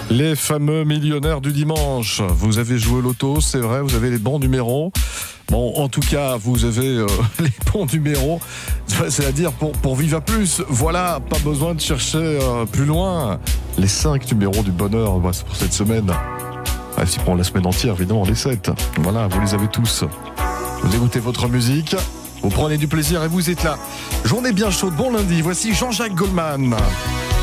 Les fameux millionnaires du dimanche. Vous avez joué au loto, c'est vrai, vous avez les bons numéros. Bon, en tout cas, vous avez les bons numéros, c'est-à-dire pour Viva Plus. Voilà, pas besoin de chercher plus loin. Les 5 numéros du bonheur, c'est pour cette semaine. Si pour la semaine entière, évidemment, les 7. Voilà, vous les avez tous. Vous écoutez votre musique, vous prenez du plaisir et vous êtes là. Journée bien chaude, bon lundi, voici Jean-Jacques Goldman.